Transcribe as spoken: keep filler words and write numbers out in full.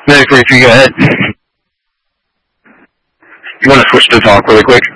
Medic three three, go ahead. You want to switch to talk really quick?